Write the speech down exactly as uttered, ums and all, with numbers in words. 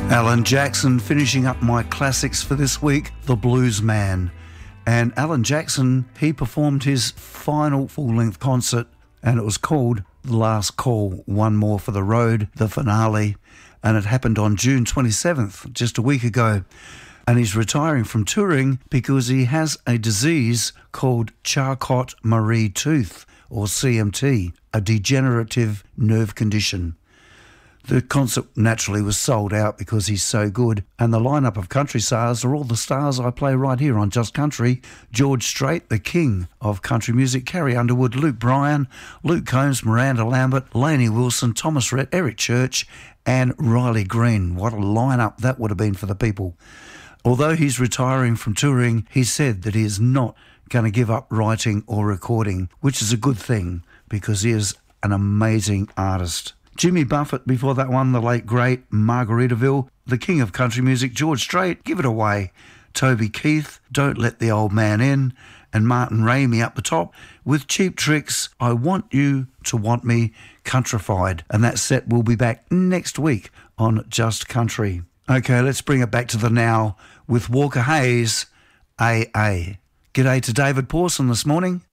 Alan Jackson finishing up my classics for this week, The Blues Man. And Alan Jackson, he performed his final full-length concert and it was called The Last Call, One More for the Road, the finale. And it happened on June twenty-seventh, just a week ago. And he's retiring from touring because he has a disease called Charcot-Marie Tooth, or C M T, a degenerative nerve condition. The concert naturally was sold out because he's so good, and the lineup of country stars are all the stars I play right here on Just Country. George Strait, the king of country music, Carrie Underwood, Luke Bryan, Luke Combs, Miranda Lambert, Lainey Wilson, Thomas Rhett, Eric Church, and Riley Green. What a lineup that would have been for the people. Although he's retiring from touring, he said that he is not going to give up writing or recording, which is a good thing because he is an amazing artist. Jimmy Buffett, before that one, the late great Margaritaville, the king of country music, George Strait, Give It Away, Toby Keith, Don't Let the Old Man In, and Martin Ramey up the top with Cheap Tricks, I Want You to Want Me, Countrified. And that set will be back next week on Just Country. Okay, let's bring it back to the now with Walker Hayes, A A. G'day to David Pawson this morning.